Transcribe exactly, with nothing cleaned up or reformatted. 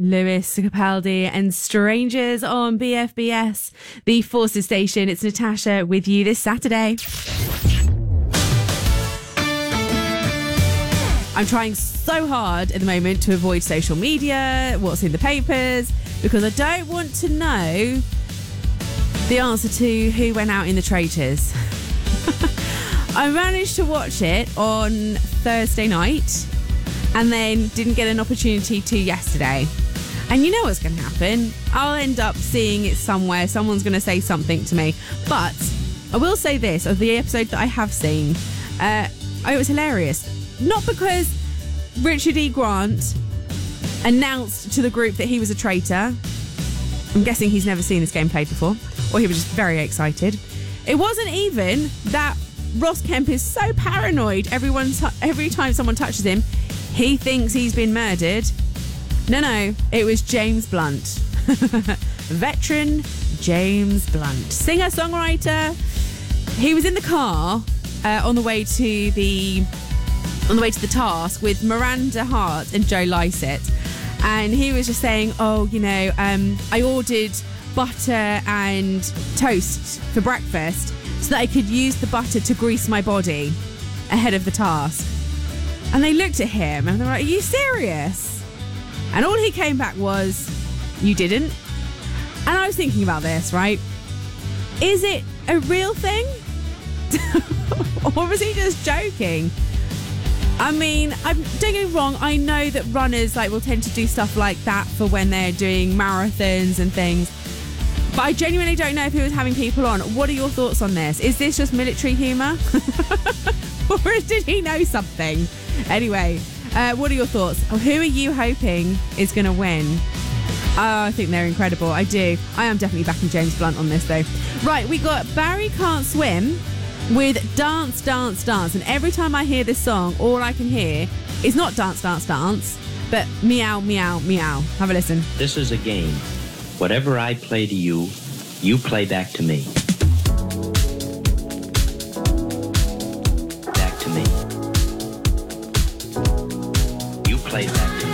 Lewis Capaldi and Strangers on B F B S, the Forces Station. It's Natasha with you this Saturday. I'm trying so hard at the moment to avoid social media, what's in the papers, because I don't want to know the answer to who went out in the traitors. I managed to watch it on Thursday night and then didn't get an opportunity to yesterday. And you know what's going to happen. I'll end up seeing it somewhere. Someone's going to say something to me. But I will say this, of the episode that I have seen, uh, it was hilarious. Not because Richard E. Grant announced to the group that he was a traitor. I'm guessing he's never seen this game played before. Or he was just very excited. It wasn't even that Ross Kemp is so paranoid everyone t- every time someone touches him, he thinks he's been murdered. No, no, it was James Blunt. Veteran James Blunt. Singer-songwriter. He was in the car uh, on the way to the on the way to the task with Miranda Hart and Joe Lycett. And he was just saying, oh, you know, um, I ordered butter and toast for breakfast so that I could use the butter to grease my body ahead of the task. And they looked at him and they were like, are you serious? And all he came back was, you didn't? And I was thinking about this, right? Is it a real thing? Or was he just joking? I mean, I'm, don't get me wrong, I know that runners like will tend to do stuff like that for when they're doing marathons and things. But I genuinely don't know if he was having people on. What are your thoughts on this? Is this just military humour? Or did he know something? Anyway, uh, what are your thoughts? Oh, who are you hoping is going to win? Oh, I think they're incredible. I do. I am definitely backing James Blunt on this, though. Right, we got Barry Can't Swim with Dance, Dance, Dance. And every time I hear this song, all I can hear is not Dance, Dance, Dance, but meow, meow, meow. Have a listen. This is a game. Whatever I play to you, you play back to me.